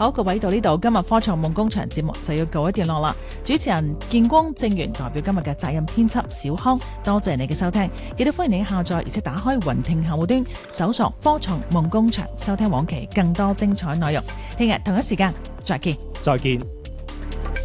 好，各位到呢度，今日科創夢工場節目就要告一段落啦。主持人建光正源代表今日嘅責任編輯小康，多謝你嘅收聽，亦都歡迎你下載而且打開雲聽客戶端，搜索科創夢工場，收聽往期更多精彩內容。聽日同一時間再見。 再見。